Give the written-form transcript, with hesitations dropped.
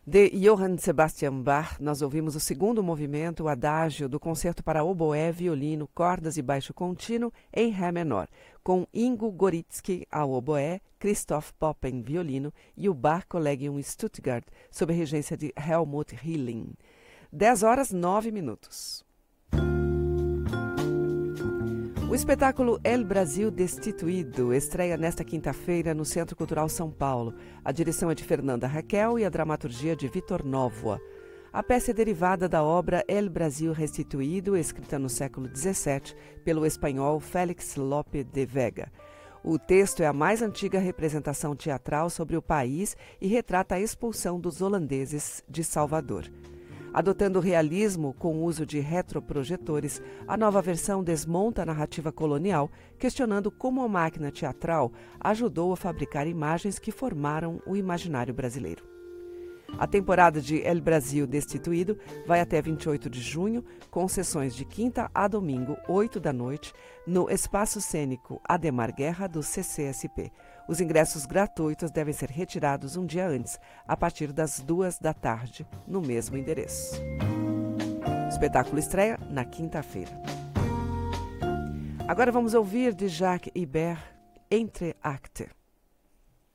De Johann Sebastian Bach, nós ouvimos o segundo movimento, o Adágio, do concerto para oboé, violino, cordas e baixo contínuo em Ré menor, com Ingo Goritsky ao oboé, Christoph Poppen violino e o Bach Collegium Stuttgart, sob a regência de Helmut Hilling. 10h09. O espetáculo El Brasil Destituído estreia nesta quinta-feira no Centro Cultural São Paulo. A direção é de Fernanda Raquel e a dramaturgia de Vitor Novoa. A peça é derivada da obra El Brasil Restituído, escrita no século XVII pelo espanhol Félix Lope de Vega. O texto é a mais antiga representação teatral sobre o país e retrata a expulsão dos holandeses de Salvador. Adotando o realismo com o uso de retroprojetores, a nova versão desmonta a narrativa colonial, questionando como a máquina teatral ajudou a fabricar imagens que formaram o imaginário brasileiro. A temporada de El Brasil Destituído vai até 28 de junho, com sessões de quinta a domingo, 20h, no Espaço Cênico Ademar Guerra, do CCSP. Os ingressos gratuitos devem ser retirados um dia antes, a partir das 14h, no mesmo endereço. O espetáculo estreia na quinta-feira. Agora vamos ouvir de Jacques Ibert, Entre Actes.